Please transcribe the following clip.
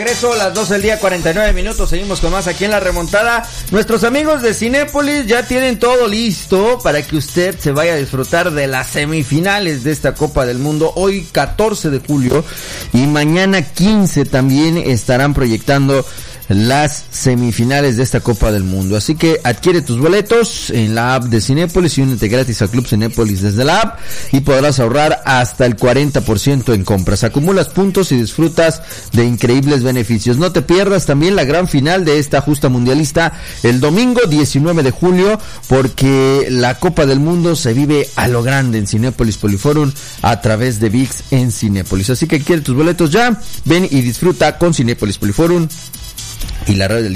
regreso, las 12 del día, 49 minutos. Seguimos con más aquí en La Remontada. Nuestros amigos de Cinépolis ya tienen todo listo para que usted se vaya a disfrutar de las semifinales de esta Copa del Mundo. Hoy 14 de julio y mañana 15 también estarán proyectando las semifinales de esta Copa del Mundo. Así que adquiere tus boletos en la app de Cinépolis y únete gratis al Club Cinépolis desde la app y podrás ahorrar hasta el 40% en compras. Acumulas puntos y disfrutas de increíbles beneficios. No te pierdas también la gran final de esta justa mundialista el domingo 19 de julio, porque la Copa del Mundo se vive a lo grande en Cinépolis Poliforum a través de ViX en Cinépolis. Así que adquiere tus boletos ya, ven y disfruta con Cinépolis Poliforum y la radio del